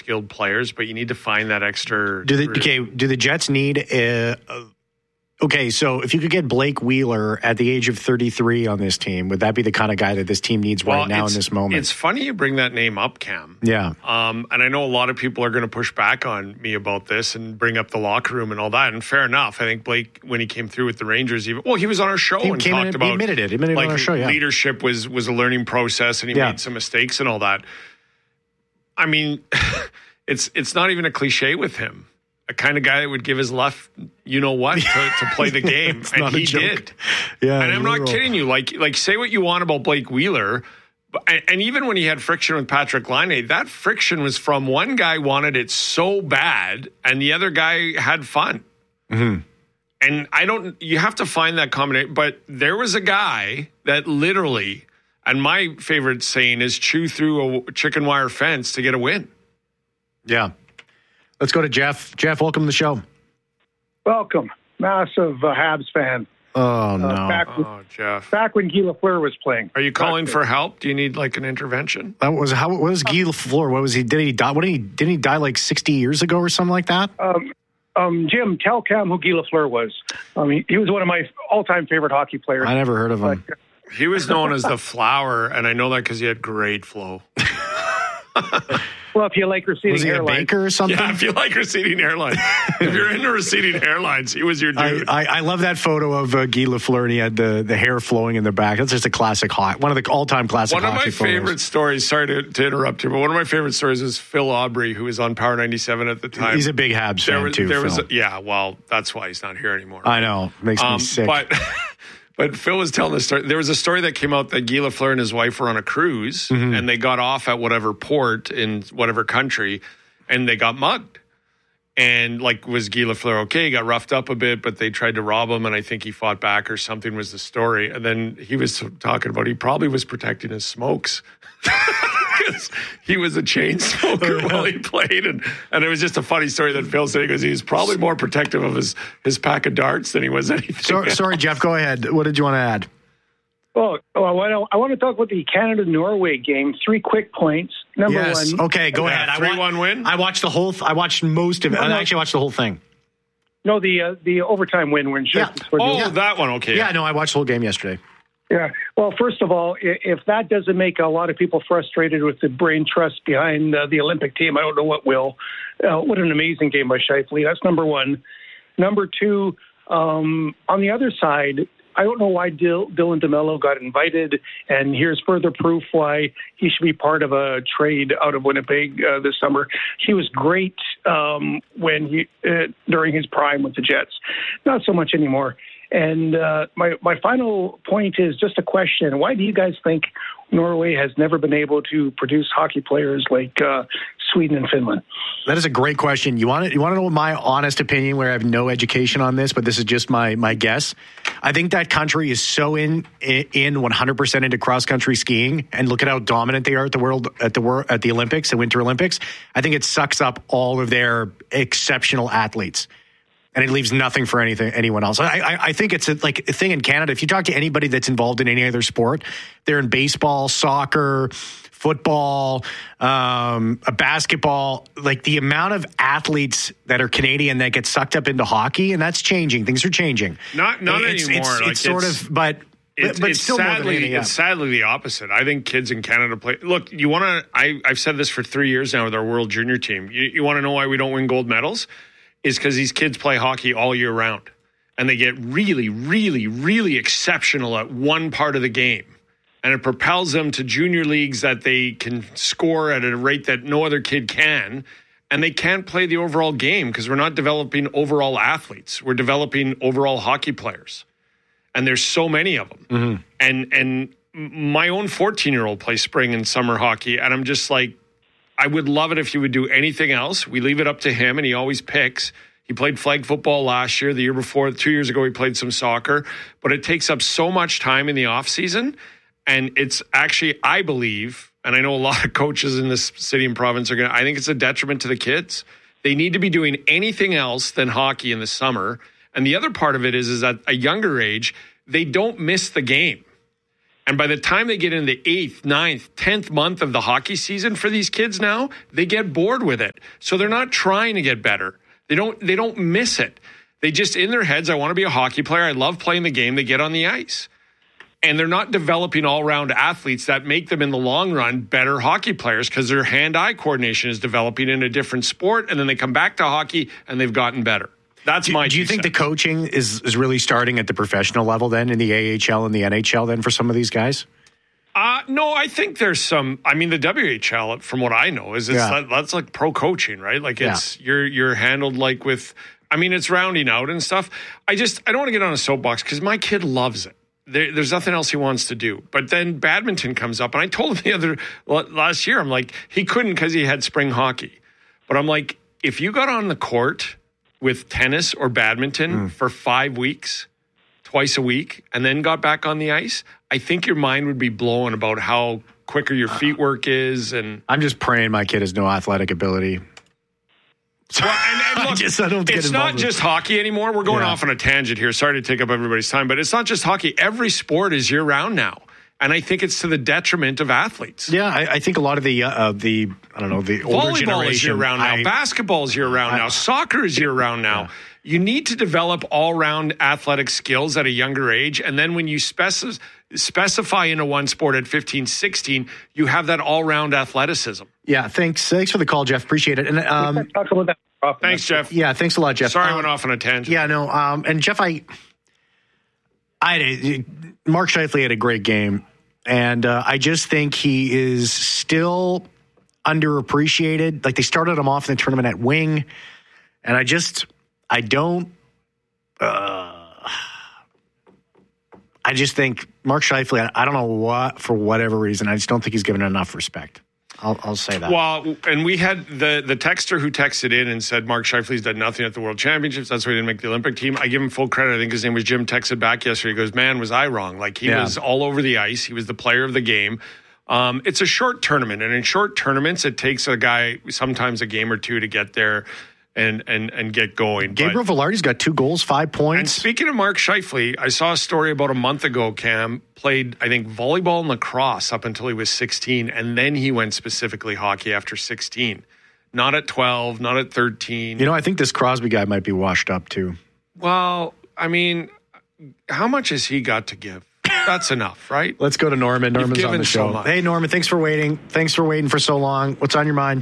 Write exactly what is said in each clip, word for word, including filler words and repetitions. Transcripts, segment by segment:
skilled players, but you need to find that extra. Do the, okay, do the Jets need a, a Okay, so if you could get Blake Wheeler at the age of thirty-three on this team, would that be the kind of guy that this team needs well, right now in this moment? It's funny you bring that name up, Cam. Yeah. Um, and I know a lot of people are going to push back on me about this and bring up the locker room and all that. And fair enough. I think Blake, when he came through with the Rangers, even well, he was on our show he and came talked in, about he admitted it. He admitted like it on our show, yeah. leadership was was a learning process, and he yeah. made some mistakes and all that. I mean, it's it's not even a cliche with him. A kind of guy that would give his left, you know what, to, to play the game, and he did. Yeah, and I'm not kidding you. Like, like say what you want about Blake Wheeler, but, and, and even when he had friction with Patrick Laine, that friction was from one guy wanted it so bad, and the other guy had fun. Mm-hmm. And I don't. You have to find that combination. But there was a guy that literally, and my favorite saying is, chew through a chicken wire fence to get a win. Yeah. Let's go to Jeff. Jeff, welcome to the show. Welcome. Massive uh, Habs fan. Oh, no. Uh, back, oh, Jeff. Back when Guy Lafleur was playing. Are you calling for help? Do you need like an intervention? That was how. What was Guy Lafleur? What was he? Did he die? What did he? Didn't he die like sixty years ago or something like that? Um, um, Jim, tell Cam who Guy Lafleur was. I mean, he was one of my all-time favorite hockey players. I never heard of him. But, he was known as the Flower, and I know that because he had great flow. Well, if you like receding was he hairlines. a baker or something? Yeah, if you like receding hairlines. If you're into receding hairlines, he was your dude. I, I, I love that photo of uh, Guy Lafleur, and he had the, the hair flowing in the back. That's just a classic hot, one of the all-time classic One of hockey my photos. favorite stories, sorry to, to interrupt you, but one of my favorite stories is Phil Aubrey, who was on Power ninety-seven at the time. He's a big Habs there fan, was, too, there Phil. was a, Yeah, well, that's why he's not here anymore. I know. Makes um, me sick. But... But Phil was telling the story. There was a story that came out that Guy Lafleur and his wife were on a cruise, mm-hmm. and they got off at whatever port in whatever country, and they got mugged. And, like, was Guy Lafleur okay? He got roughed up a bit, but they tried to rob him, and I think he fought back or something was the story. And then he was talking about he probably was protecting his smokes. Because he was a chain smoker while he played. And, and it was just a funny story that Phil said, because he was probably more protective of his, his pack of darts than he was anything So, sorry, Jeff, go ahead. What did you want to add? Oh, oh I want to talk about the Canada-Norway game. Three quick points. Number yes. one. Okay, go yeah, ahead. three one win? I watched the whole, th- I watched most of it. No, no. I actually watched the whole thing. No, the uh, the overtime win when Yeah. Sharks scored. Oh, Yeah. that one, okay. Yeah, no, I watched the whole game yesterday. Yeah. Well, first of all, i- if that doesn't make a lot of people frustrated with the brain trust behind uh, the Olympic team, I don't know what will. Uh, what an amazing game by Scheifele. That's number one. Number two, um, on the other side, I don't know why Dil- Dylan DeMello got invited, and here's further proof why he should be part of a trade out of Winnipeg uh, this summer. He was great um, when he uh, during his prime with the Jets, not so much anymore. And uh, my my final point is just a question: why do you guys think Norway has never been able to produce hockey players like uh, Sweden and Finland? That is a great question. You want to, you want to know my honest opinion, where I have no education on this, but this is just my my guess. I think that country is so in in one hundred percent into cross country skiing, and look at how dominant they are at the world at the world at the Olympics, the Winter Olympics. I think it sucks up all of their exceptional athletes, and it leaves nothing for anything anyone else. I, I, I think it's a, like a thing in Canada. If you talk to anybody that's involved in any other sport, they're in baseball, soccer, football, um, a basketball, like the amount of athletes that are Canadian that get sucked up into hockey, and that's changing. Things are changing. Not not it's, anymore. It's, like it's sort it's, of, but It's, but it's still more than sadly anything, yeah. it's sadly the opposite. I think kids in Canada play. Look, you want to. I I've said this for three years now with our World Junior team. You, you want to know why we don't win gold medals? Is because these kids play hockey all year round, and they get really, really, really exceptional at one part of the game, and it propels them to junior leagues that they can score at a rate that no other kid can. And they can't play the overall game because we're not developing overall athletes. We're developing overall hockey players. And there's so many of them. Mm-hmm. And and my own fourteen-year-old plays spring and summer hockey. And I'm just like, I would love it if he would do anything else. We leave it up to him, and he always picks. He played flag football last year. The year before, two years ago, he played some soccer. But it takes up so much time in the offseason. And it's actually, I believe, and I know a lot of coaches in this city and province are going to, I think it's a detriment to the kids. They need to be doing anything else than hockey in the summer. And the other part of it is, is at a younger age, they don't miss the game. And by the time they get in the eighth, ninth, tenth month of the hockey season for these kids now, they get bored with it. So they're not trying to get better. They don't they don't miss it. They just, in their heads, I want to be a hockey player. I love playing the game. They get on the ice. And they're not developing all-around athletes that make them, in the long run, better hockey players because their hand-eye coordination is developing in a different sport. And then they come back to hockey and they've gotten better. That's my Do you think the coaching is, is really starting at the professional level then in the A H L and the N H L then for some of these guys? Uh, no, I think there's some, I mean, the W H L, from what I know, is it's Yeah. that, that's like pro coaching, right? Like it's, you're, you're handled like with, I mean, it's rounding out and stuff. I just, I don't want to get on a soapbox because my kid loves it. There, there's nothing else he wants to do. But then badminton comes up, and I told him the other, last year, I'm like, he couldn't because he had spring hockey. But I'm like, if you got on the court with tennis or badminton mm. for five weeks, twice a week, and then got back on the ice, I think your mind would be blown about how quicker your feet work is. And I'm just praying my kid has no athletic ability. Well, and, and look, I just, I don't it's not just hockey anymore. We're going yeah. off on a tangent here. Sorry to take up everybody's time, but it's not just hockey. Every sport is year-round now. And I think it's to the detriment of athletes. Yeah, I, I think a lot of the, uh, the I don't know, the older Volleyball generation. is year-round now. I, Basketball is year-round I, now. Soccer is year-round now. Yeah. You need to develop all-round athletic skills at a younger age. And then when you speci- specify into one sport at fifteen, sixteen, you have that all-round athleticism. Yeah, thanks. Thanks for the call, Jeff. Appreciate it. And um, talk about that. Thanks, Jeff. Yeah, thanks a lot, Jeff. Sorry um, I went off on a tangent. Yeah, no. Um, and Jeff, I, I, Mark Scheifele had a great game, and uh, I just think he is still underappreciated. Like, they started him off in the tournament at wing, and I just, I don't. Uh, I just think Mark Scheifele, I, I don't know what, for whatever reason, I just don't think he's given enough respect. I'll, I'll say that. Well, and we had the the texter who texted in and said Mark Scheifele's done nothing at the World Championships. That's why he didn't make the Olympic team. I give him full credit. I think his name was Jim. Texted back yesterday. He goes, "Man, was I wrong? Like he yeah. was all over the ice. He was the player of the game." Um, it's a short tournament, and in short tournaments, it takes a guy sometimes a game or two to get there and and and get going. Gabriel but, Velarde's got two goals, five points. And speaking of Mark Scheifele, I saw a story about a month ago. Cam played, I think, volleyball and lacrosse up until he was sixteen, and then he went specifically hockey after sixteen. Not at twelve, not at thirteen. You know, I think this Crosby guy might be washed up too. Well, I mean, how much has he got to give? That's enough, right? Let's go to Norman. Norman's on the show. So hey, Norman, thanks for waiting. Thanks for waiting for so long. What's on your mind?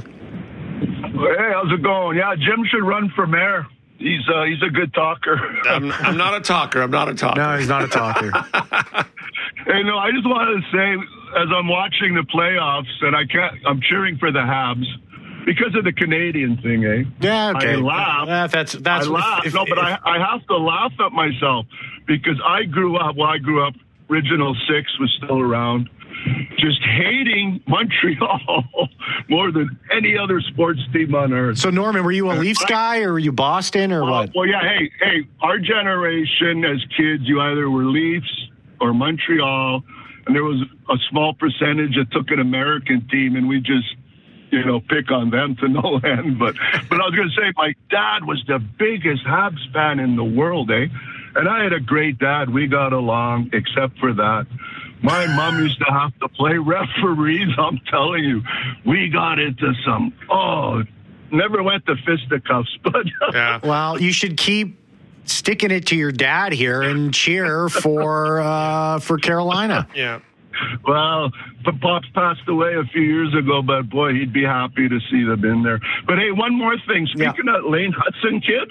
Hey, how's it going? Yeah, Jim should run for mayor. He's uh, he's a good talker. I'm, I'm not a talker. I'm not a talker. No, he's not a talker. Hey, no, I just wanted to say, as I'm watching the playoffs, and I can't, I'm cheering for the Habs because of the Canadian thing, eh? Yeah, okay. I laugh. Uh, that's that's I laugh. if, no, but if, I I have to laugh at myself because I grew up. Well, I grew up. Original Six was still around. Just hating Montreal more than any other sports team on earth. So, Norman, were you a Leafs guy or were you Boston or well, what? Well, yeah. Hey, hey, our generation as kids, you either were Leafs or Montreal, and there was a small percentage that took an American team, and we just, you know, pick on them to no end. But, but I was going to say, my dad was the biggest Habs fan in the world, eh? And I had a great dad. We got along, except for that. My mom used to have to play referees. I'm telling you, we got into some, oh, never went to fisticuffs. But yeah. Well, you should keep sticking it to your dad here and cheer for uh, for Carolina. Yeah. Well, Pops passed away a few years ago, but boy, he'd be happy to see them in there. But hey, one more thing. Speaking yeah. of Lane Hudson, kid,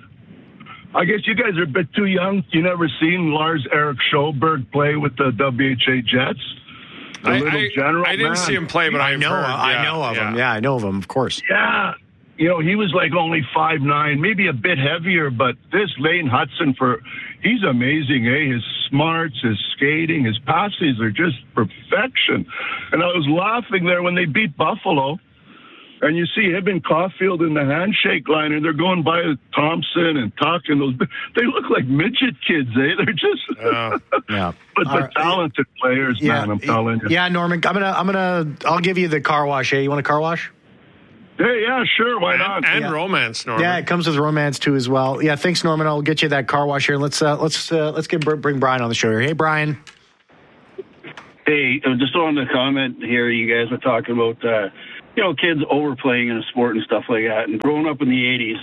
I guess you guys are a bit too young. You never seen Lars Erik Sjöberg play with the W H A Jets? The I, little I, general. I didn't man. see him play, but I I've know. heard, I yeah, know of yeah. him. Yeah, I know of him. Of course. Yeah. You know, he was like only five nine, maybe a bit heavier, but this Lane Hudson, for he's amazing, eh? His smarts, his skating, his passes are just perfection. And I was laughing there when they beat Buffalo, and you see him and Caulfield in the handshake line, and they're going by Thompson and talking. Those they look like midget kids, eh? They're just uh, yeah. But they're right. talented players, yeah. man. I'm telling you. Yeah, Norman, I'm gonna, I'm gonna, I'll give you the car wash. Hey, you want a car wash? Hey, yeah, sure, why not? And, and yeah. romance, Norman. Yeah, it comes with romance too as well. Yeah, thanks, Norman. I'll get you that car wash here. Let's uh, let's uh, let's get bring Brian on the show here. Hey, Brian. Hey, just on the comment here, you guys were talking about, uh, you know, kids overplaying in a sport and stuff like that. And growing up in the eighties,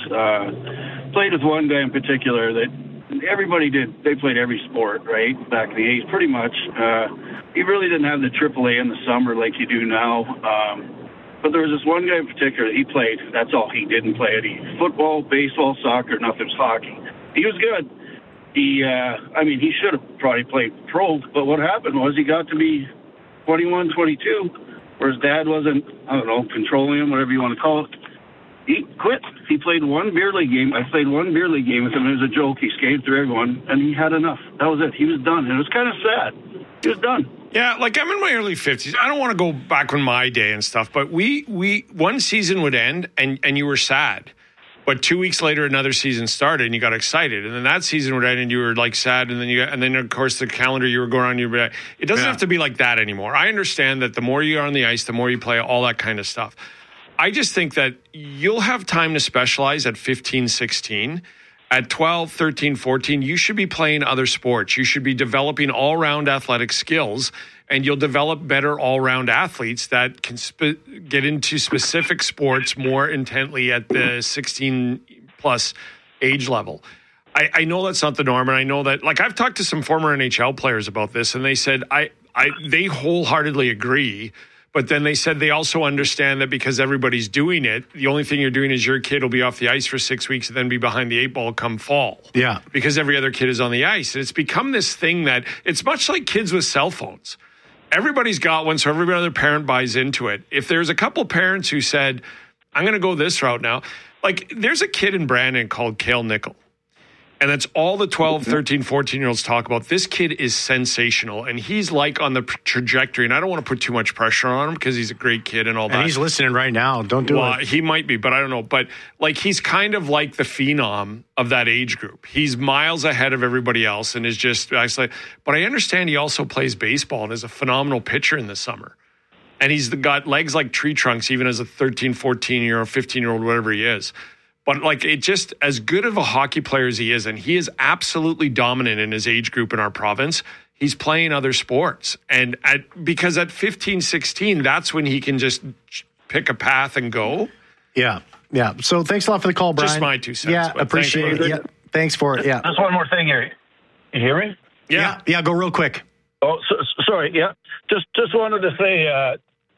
uh, played with one guy in particular that everybody did. They played every sport, right, back in the eighties, pretty much. Uh, he really didn't have the triple A in the summer like you do now. Um, but there was this one guy in particular, he played. That's all. He didn't play any football, baseball, soccer, nothing was hockey. He was good. He, uh, I mean, he should have probably played pro, but what happened was he got to be twenty-one, twenty-two, where his dad wasn't, I don't know, controlling him, whatever you want to call it. He quit. He played one beer league game. I played one beer league game with him. It was a joke. He skated through everyone, and he had enough. That was it. He was done. And it was kind of sad. He was done. Yeah, like I'm in my early fifties. I don't want to go back on my day and stuff, but we, we one season would end, and, and you were sad. But two weeks later, another season started, and you got excited. And then that season would end, and you were like sad. And then you, and then of course the calendar you were going on. You were, it doesn't yeah. have to be like that anymore. I understand that the more you are on the ice, the more you play, all that kind of stuff. I just think that you'll have time to specialize at fifteen, sixteen. At twelve, thirteen, fourteen, you should be playing other sports. You should be developing all-round athletic skills, and you'll develop better all-round athletes that can spe- get into specific sports more intently at the sixteen-plus age level. I, I know that's not the norm, and I know that, like, I've talked to some former N H L players about this, and they said I, I they wholeheartedly agree. But then they said they also understand that because everybody's doing it, the only thing you're doing is your kid will be off the ice for six weeks and then be behind the eight ball come fall. Yeah. Because every other kid is on the ice. And it's become this thing that it's much like kids with cell phones. Everybody's got one, so every other parent buys into it. If there's a couple parents who said, I'm going to go this route now, like there's a kid in Brandon called Cale Nickel. And that's all the twelve, thirteen, fourteen-year-olds talk about. This kid is sensational, and he's like on the trajectory. And I don't want to put too much pressure on him because he's a great kid and all and that. And he's listening right now. Don't do well, it. He might be, but I don't know. But like he's kind of like the phenom of that age group. He's miles ahead of everybody else and is just actually. But I understand he also plays baseball and is a phenomenal pitcher in the summer. And he's got legs like tree trunks, even as a thirteen, fourteen-year-old, fifteen-year-old, whatever he is. But like it just as good of a hockey player as he is, and he is absolutely dominant in his age group in our province, he's playing other sports. And at, because at fifteen, sixteen, that's when he can just pick a path and go. Yeah. Yeah. So thanks a lot for the call, Brian. Just my two cents. Yeah. Appreciate it. Yeah. Thanks for it. Yeah. Just one more thing here. You hear me? Yeah. Yeah. yeah go real quick. Oh, so, sorry. Yeah. Just, just wanted to say, uh,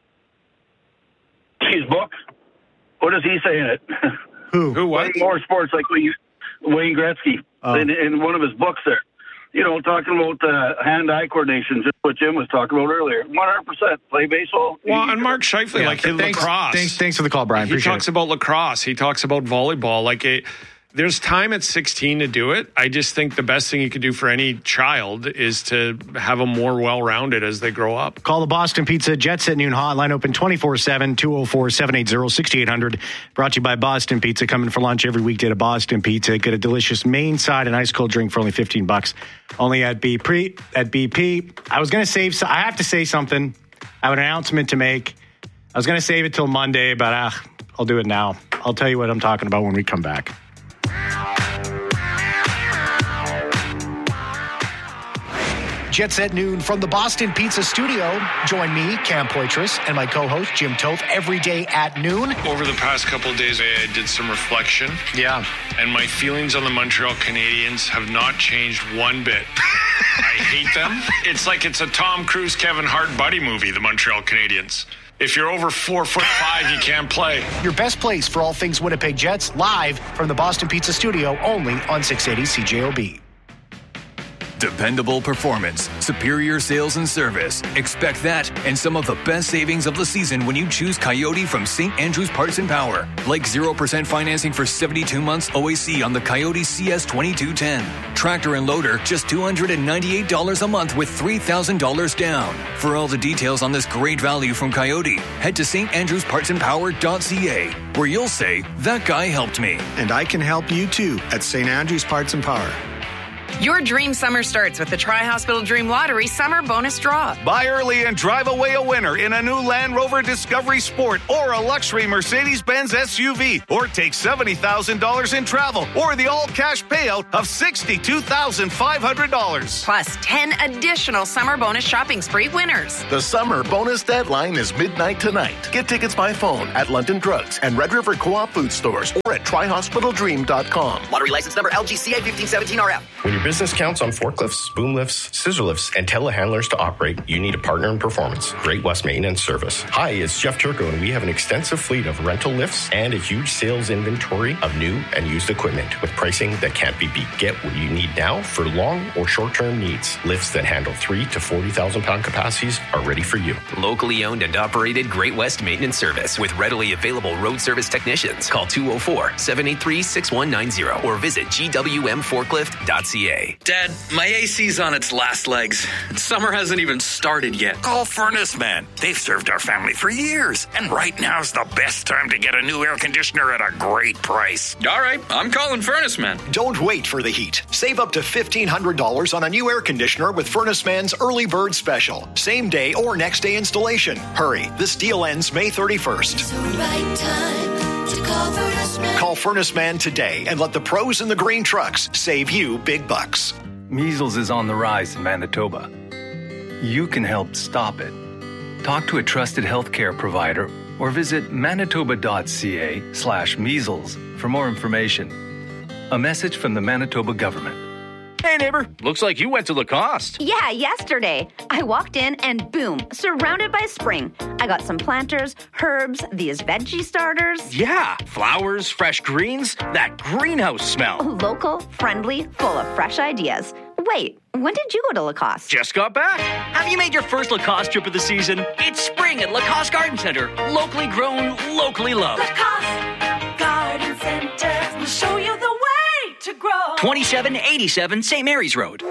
his book, what does he say in it? Who? Who? What? More sports, like Wayne, Wayne Gretzky, oh. in, in one of his books there. You know, talking about uh, hand-eye coordination, just what Jim was talking about earlier. one hundred percent play baseball. Well, and Mark Scheifele, yeah, like his thanks, lacrosse. Thanks, thanks for the call, Brian. He Appreciate talks it. about lacrosse. He talks about volleyball. Like a, there's time at sixteen to do it. I just think the best thing you could do for any child is to have them more well-rounded as they grow up. Call the Boston Pizza Jets at noon hotline, open twenty-four seven, two oh four, seven eight zero, six eight hundred. Brought to you by Boston Pizza. Coming for lunch every weekday to Boston Pizza. Get a delicious main side and ice cold drink for only fifteen bucks. Only at B P. At B P. I was going to save, I have to say something. I have an announcement to make. I was going to save it till Monday, but uh, I'll do it now. I'll tell you what I'm talking about when we come back. Jets at noon from the Boston Pizza Studio. Join me, Cam Poitras, and my co-host, Jim Toth, every day at noon. Over the past couple of days, I did some reflection. Yeah. And my feelings on the Montreal Canadiens have not changed one bit. I hate them. It's like it's a Tom Cruise, Kevin Hart buddy movie, the Montreal Canadiens. If you're over four foot five, you can't play. Your best place for all things Winnipeg Jets, live from the Boston Pizza Studio, only on six eighty C J O B. Dependable performance, superior sales and service. Expect that and some of the best savings of the season when you choose Coyote from Saint Andrews Parts and Power. Like zero percent financing for seventy-two months O A C on the Coyote C S twenty-two ten. Tractor and loader, just two hundred ninety-eight dollars a month with three thousand dollars down. For all the details on this great value from Coyote, head to st andrews parts and power dot c a, where you'll say, that guy helped me. And I can help you too at Saint Andrews Parts and Power. Your dream summer starts with the Tri-Hospital Dream Lottery Summer Bonus Draw. Buy early and drive away a winner in a new Land Rover Discovery Sport or a luxury Mercedes-Benz S U V. Or take seventy thousand dollars in travel or the all-cash payout of sixty-two thousand five hundred dollars. Plus ten additional summer bonus shopping spree winners. The summer bonus deadline is midnight tonight. Get tickets by phone at London Drugs and Red River Co-op food stores or at tri hospital dream dot com. Lottery license number L G C A fifteen seventeen R F. When your business counts on forklifts, boom lifts, scissor lifts, and telehandlers to operate, you need a partner in performance. Great West Maintenance Service. Hi, it's Jeff Turco, and we have an extensive fleet of rental lifts and a huge sales inventory of new and used equipment with pricing that can't be beat. Get what you need now for long or short-term needs. Lifts that handle three to forty thousand pound capacities are ready for you. Locally owned and operated Great West Maintenance Service with readily available road service technicians. Call two oh four, seven eight three, six one nine zero or visit G W M forklift dot C A. Dad, my A C's on its last legs. Summer hasn't even started yet. Call Furnace Man. They've served our family for years. And right now's the best time to get a new air conditioner at a great price. All right, I'm calling Furnace Man. Don't wait for the heat. Save up to fifteen hundred dollars on a new air conditioner with Furnace Man's Early Bird Special. Same day or next day installation. Hurry, this deal ends May thirty-first. It's the right time to call Furnace Man. Call Furnace Man today and let the pros in the green trucks save you big bucks. Measles is on the rise in Manitoba. You can help stop it. Talk to a trusted healthcare provider or visit manitoba.ca slash measles for more information. A message from the Manitoba government. Hey, neighbor. Looks like you went to Lacoste. Yeah, yesterday. I walked in and boom, surrounded by spring. I got some planters, herbs, these veggie starters. Yeah, flowers, fresh greens, that greenhouse smell. Local, friendly, full of fresh ideas. Wait, when did you go to Lacoste? Just got back. Have you made your first Lacoste trip of the season? It's spring at Lacoste Garden Center. Locally grown, locally loved. Lacoste Garden Center will show you the way to grow. twenty-seven eighty-seven Saint Mary's Road.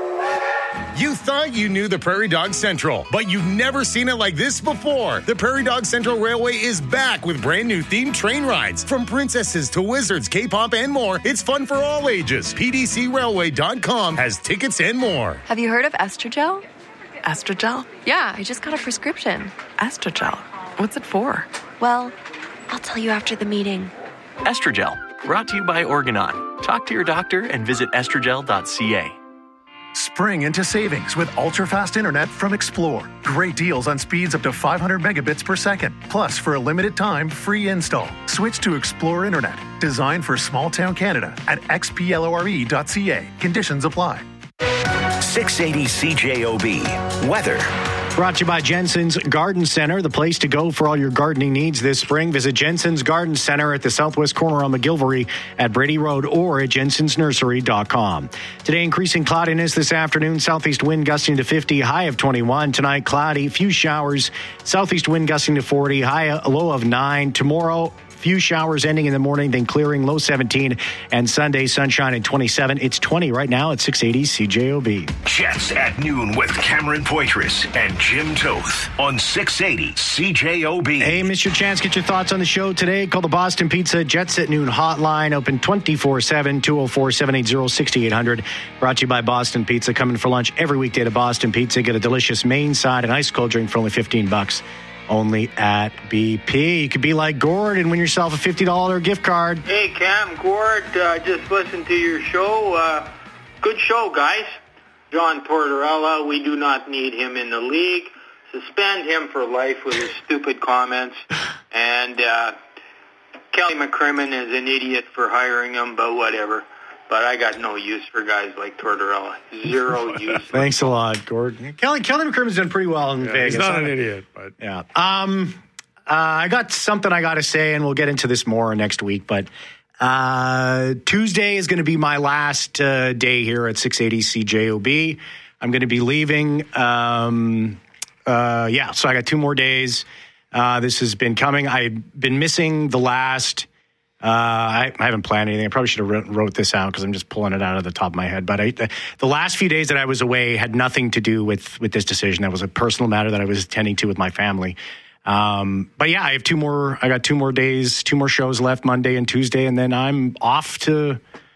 You thought you knew the Prairie Dog Central, but you've never seen it like this before. The Prairie Dog Central Railway is back with brand new themed train rides. From princesses to wizards, K-pop, and more, it's fun for all ages. P D C railway dot com has tickets and more. Have you heard of Estrogel? Estrogel? Yeah, I just got a prescription. Estrogel? What's it for? Well, I'll tell you after the meeting. Estrogel, brought to you by Organon. Talk to your doctor and visit estrogel dot C A. Spring into savings with ultra-fast internet from Explore. Great deals on speeds up to five hundred megabits per second. Plus, for a limited time, free install. Switch to Explore Internet, designed for small-town Canada at x p l o r e dot c a. Conditions apply. six eighty C J O B. Weather. Brought to you by Jensen's Garden Center, the place to go for all your gardening needs this spring. Visit Jensen's Garden Center at the southwest corner on McGilvery at Brady Road or at jensens nursery dot com. Today, increasing cloudiness this afternoon. Southeast wind gusting to fifty, high of twenty-one. Tonight, cloudy, few showers. Southeast wind gusting to forty, high, a low of nine. Tomorrow, few showers ending in the morning, then clearing, low seventeen. And Sunday, sunshine at twenty-seven. It's twenty right now at six eighty C J O B. Jets at noon with Cameron Poitras and Jim Toth on six eighty C J O B. Hey, Mister Chance, get your thoughts on the show today. Call the Boston Pizza Jets at noon hotline, open twenty-four seven, two oh four, seven eight zero, six eight zero zero. Brought to you by Boston Pizza. Coming for lunch every weekday to Boston Pizza. Get a delicious main side and ice cold drink for only fifteen bucks. Only at B P. You could be like Gord and win yourself a fifty dollars gift card. Hey, Cam, Gord, uh, just listened to your show. Uh, good show, guys. John Tortorella, we do not need him in the league. Suspend him for life with his stupid comments. And uh, Kelly McCrimmon is an idiot for hiring him, but whatever. But I got no use for guys like Tortorella. Zero use. Thanks a lot, Gordon. Kelly Kelly McCrimmon's done pretty well in yeah, Vegas. He's not an idiot, but yeah. Um, uh, I got something I got to say, and we'll get into this more next week. But uh, Tuesday is going to be my last uh, day here at six eighty C J O B. I'm going to be leaving. Um, uh, yeah, so I got two more days. Uh, this has been coming. I've been missing the last. Uh, I, I haven't planned anything. I probably should have wrote, wrote this out because I'm just pulling it out of the top of my head. But I, the last few days that I was away had nothing to do with, with this decision. That was a personal matter that I was attending to with my family. Um, but yeah, I have two more. I got two more days, two more shows left, Monday and Tuesday, and then I'm off to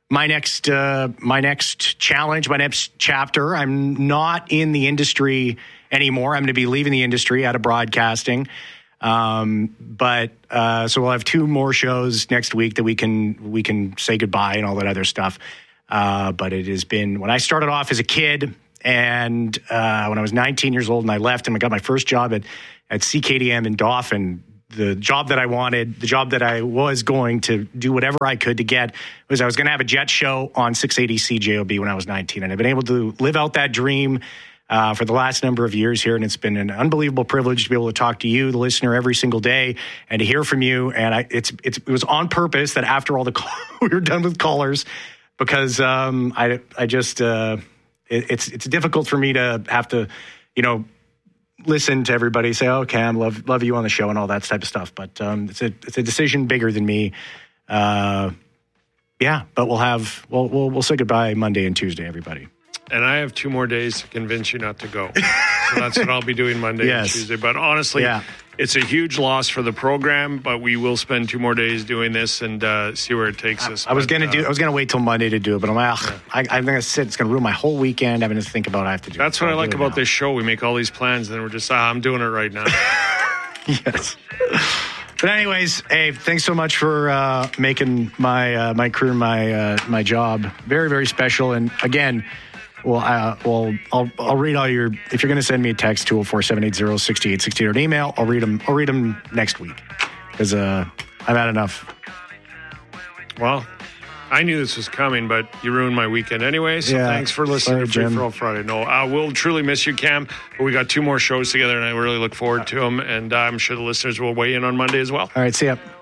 my next uh, my next challenge, my next chapter. I'm not in the industry anymore. I'm going to be leaving the industry out of broadcasting. Um, but uh, so we'll have two more shows next week that we can we can say goodbye and all that other stuff. Uh, but it has been, when I started off as a kid and uh, when I was nineteen years old and I left and I got my first job at, at C K D M in Dauphin, the job that I wanted, the job that I was going to do whatever I could to get was I was going to have a jet show on six eighty C J O B when I was nineteen. And I've been able to live out that dream uh, for the last number of years here. And it's been an unbelievable privilege to be able to talk to you, the listener, every single day and to hear from you. And I, it's, it's, it was on purpose that after all the call, we were done with callers because um, I, I just, uh, it, it's, it's difficult for me to have to, you know, listen to everybody say, "Oh, Cam, love love you on the show," and all that type of stuff. But um, it's a it's a decision bigger than me. Uh, yeah, but we'll have we'll we'll we'll say goodbye Monday and Tuesday, everybody. And I have two more days to convince you not to go. So that's what I'll be doing Monday yes. and Tuesday. But honestly, yeah. it's a huge loss for the program. But we will spend two more days doing this and uh, see where it takes I, us. I was but, gonna uh, do. I was gonna wait till Monday to do it, but I'm like, yeah. I, I'm gonna sit. It's gonna ruin my whole weekend having to think about what I have to do. That's so what I'll I like do about now. this show. We make all these plans, and then we're just, ah, I'm doing it right now. Yes. But anyways, hey, thanks so much for uh, making my uh, my career my uh, my job very very special. And again, well, uh, well, I'll I'll read all your. If you're going to send me a text, two oh four, seven eight zero, six eight six eight, or an email, I'll read them. I'll read them next week because uh, I've had enough. Well, I knew this was coming, but you ruined my weekend anyway. So yeah, thanks for listening sorry, to Free Jim. For All Friday. No, uh, we'll truly miss you, Cam. But we got two more shows together, and I really look forward to them. And I'm sure the listeners will weigh in on Monday as well. All right, see ya.